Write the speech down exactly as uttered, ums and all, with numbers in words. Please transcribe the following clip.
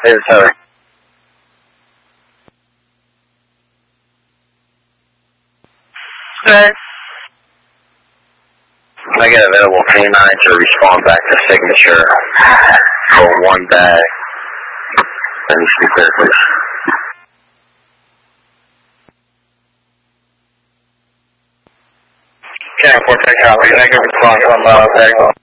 Hey, Tyler. Good. I get available K nine to respond back to signature for one bag. Let me speak there, please. Can I take copy? Negative response on uh, bag.